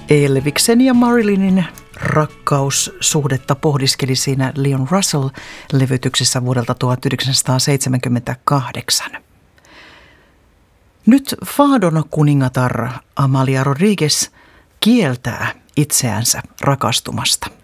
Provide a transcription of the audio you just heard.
Elviksen ja Marilynin rakkaussuhdetta pohdiskeli siinä Leon Russell-levytyksessä vuodelta 1978. Nyt Fadon kuningatar Amalia Rodriguez kieltää itseänsä rakastumasta.